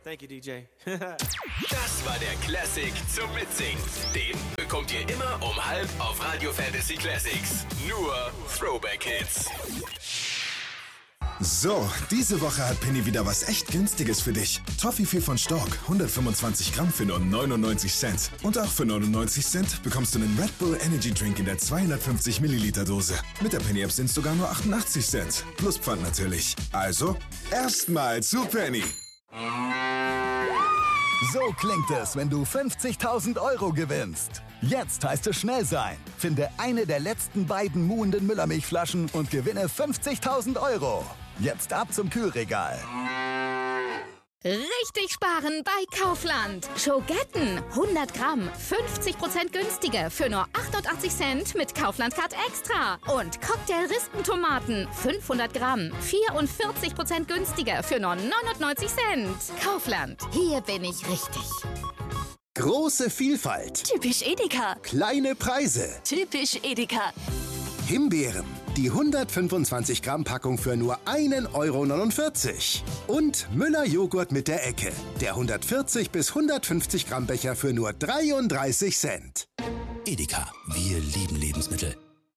Thank you, DJ. Das war der Classic zum Mitsingen. Den bekommt ihr immer um 12 auf Radio Fantasy Classics. Nur Throwback Hits. So, diese Woche hat Penny wieder was echt Günstiges für dich. Toffifee von Stork, 125 Gramm für nur 99 Cent. Und auch für 99 Cent bekommst du einen Red Bull Energy Drink in der 250 Milliliter Dose. Mit der Penny App sind es sogar nur 88 Cent. Plus Pfand natürlich. Also, erstmal zu Penny. So klingt es, wenn du 50.000 € gewinnst. Jetzt heißt es schnell sein. Finde eine der letzten beiden muhenden Müllermilchflaschen und gewinne 50.000 €. Jetzt ab zum Kühlregal. Richtig sparen bei Kaufland. Schogetten, 100 Gramm, 50% günstiger für nur 88 Cent mit Kaufland Card Extra. Und Cocktail-Rispentomaten, 500 Gramm, 44% günstiger für nur 99 Cent. Kaufland, hier bin ich richtig. Große Vielfalt. Typisch Edeka. Kleine Preise. Typisch Edeka. Himbeeren. Die 125 Gramm Packung für nur 1,49 €. Und Müller-Joghurt mit der Ecke. Der 140 bis 150 Gramm Becher für nur 33 Cent. Edeka, wir lieben Lebensmittel.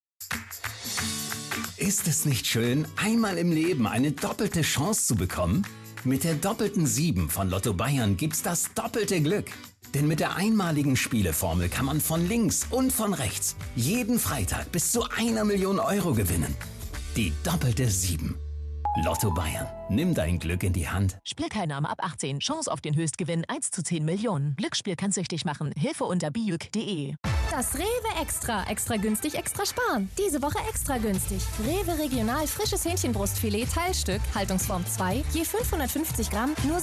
Ist es nicht schön, einmal im Leben eine doppelte Chance zu bekommen? Mit der doppelten 7 von Lotto Bayern gibt's das doppelte Glück. Denn mit der einmaligen Spieleformel kann man von links und von rechts jeden Freitag bis zu 1 Million € gewinnen. Die doppelte 7. Lotto Bayern. Nimm dein Glück in die Hand. Spielteilnahme ab 18. Chance auf den Höchstgewinn 1 zu 10 Millionen. Glücksspiel kann süchtig machen. Hilfe unter bijuk.de. Das Rewe Extra. Extra günstig, extra sparen. Diese Woche extra günstig. Rewe Regional frisches Hähnchenbrustfilet Teilstück, Haltungsform 2, je 550 Gramm, nur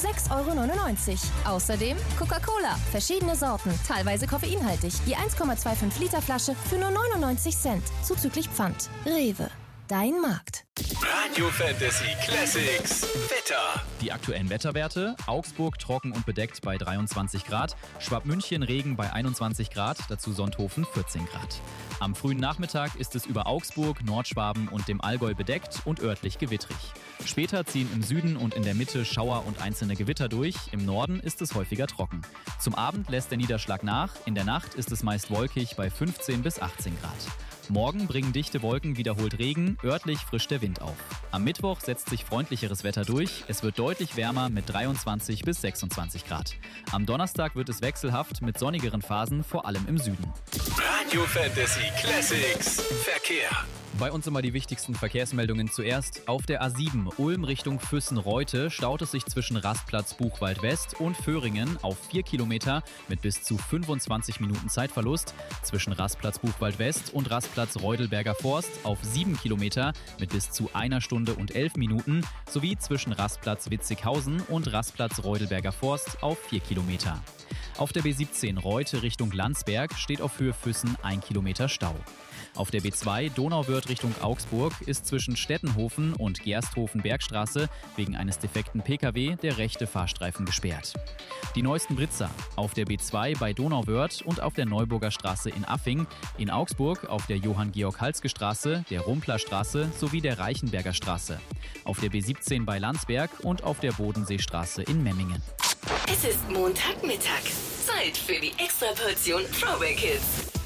6,99 €. Außerdem Coca-Cola, verschiedene Sorten, teilweise koffeinhaltig, je 1,25 Liter Flasche für nur 99 Cent, zuzüglich Pfand. Rewe, dein Markt. Radio Fantasy Classics Wetter. Die aktuellen Wetterwerte: Augsburg trocken und bedeckt bei 23 Grad, Schwabmünchen Regen bei 21 Grad, dazu Sonthofen 14 Grad. Am frühen Nachmittag ist es über Augsburg, Nordschwaben und dem Allgäu bedeckt und örtlich gewittrig. Später ziehen im Süden und in der Mitte Schauer und einzelne Gewitter durch, im Norden ist es häufiger trocken. Zum Abend lässt der Niederschlag nach, in der Nacht ist es meist wolkig bei 15 bis 18 Grad. Morgen bringen dichte Wolken wiederholt Regen, örtlich frischt der Wind auf. Am Mittwoch setzt sich freundlicheres Wetter durch, es wird deutlich wärmer mit 23 bis 26 Grad. Am Donnerstag wird es wechselhaft mit sonnigeren Phasen, vor allem im Süden. Radio Fantasy Classics Verkehr. Bei uns immer die wichtigsten Verkehrsmeldungen zuerst. Auf der A7 Ulm Richtung Füssen-Reute staut es sich zwischen Rastplatz Buchwald West und Föhringen auf 4 Kilometer mit bis zu 25 Minuten Zeitverlust. Zwischen Rastplatz Buchwald West und Rastplatz Reudelberger Forst auf 7 Kilometer mit bis zu 1 Stunde und 11 Minuten sowie zwischen Rastplatz Witzighausen und Rastplatz Reudelberger Forst auf 4 Kilometer. Auf der B17 Reute Richtung Landsberg steht auf Höhe Füssen 1 Kilometer Stau. Auf der B2 Donauwörth Richtung Augsburg ist zwischen Stettenhofen und Gersthofen-Bergstraße wegen eines defekten Pkw der rechte Fahrstreifen gesperrt. Die neuesten Blitzer auf der B2 bei Donauwörth und auf der Neuburger Straße in Affing, in Augsburg auf der Johann-Georg-Halske Straße, der Rumpler Straße sowie der Reichenberger Straße. Auf der B17 bei Landsberg und auf der Bodenseestraße in Memmingen. Es ist Montagmittag. Zeit für die Extraportion Throwback Hits.